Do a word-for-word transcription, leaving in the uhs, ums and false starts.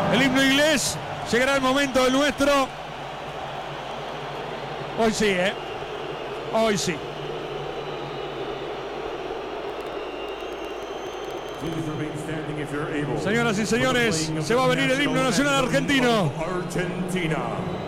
El himno inglés. Llegará el momento del nuestro. Hoy sí, ¿eh? Hoy sí. Señoras y señores, se va a venir el himno nacional argentino. Argentina.